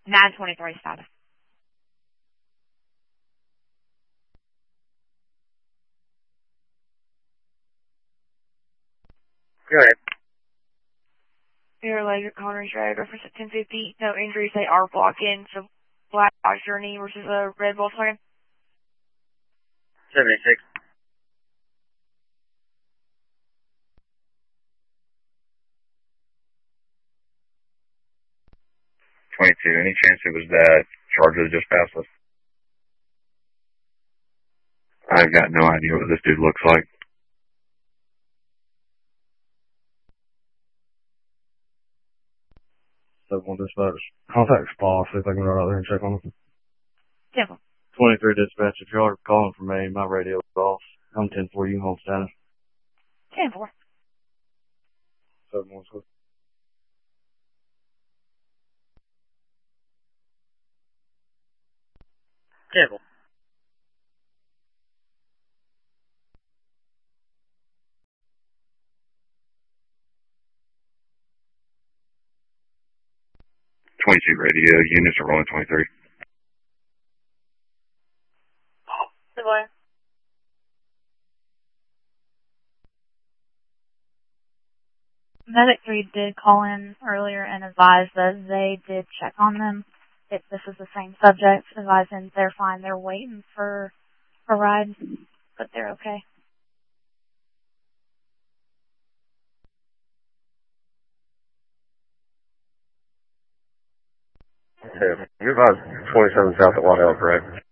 923 status. Go ahead. Your leg Connery's Road, reference at 1050. No injuries, they are blocking. So Black Dodge Journey versus a Red Volkswagen. 76. Any chance it was that Charger that just passed us? I've got no idea what this dude looks like. 7-1 dispatch. Contact SPA, see if I can run out there and check on them. 10-4. 23 dispatch, if y'all are calling for me, my radio is off. I'm 10-4, you home status. 10-4. 7-1, sir. 10-4. Radio, units are rolling 23. Good boy. Medic 3 did call in earlier and advised that they did check on them. If this is the same subject, advising they're fine. They're waiting for a ride, but they're okay. You're about 27 south at Waddell, correct?